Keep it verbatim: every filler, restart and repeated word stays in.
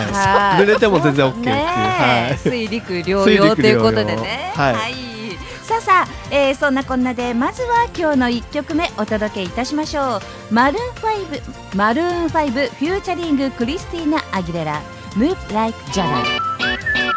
はい、濡れても全然 OK っていう、 ねはい、 水陸両用ということでね、 はい、 はい、さあさあ、えー、そんなこんなでまずは今日のいっきょくめお届けいたしましょう。マルーンファイブマルーンファイブフューチャリングクリスティーナ・アギレラ Move Like Jagger。